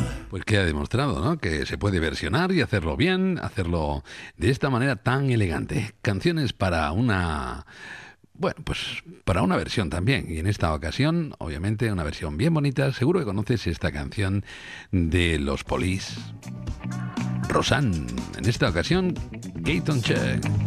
Pues queda demostrado, ¿no? Que se puede versionar y hacerlo bien, hacerlo de esta manera tan elegante. Canciones para una... Bueno, pues para una versión también. Y en esta ocasión, obviamente, una versión bien bonita. Seguro que conoces esta canción de Los Police. Rosanne. En esta ocasión, Keaton Check.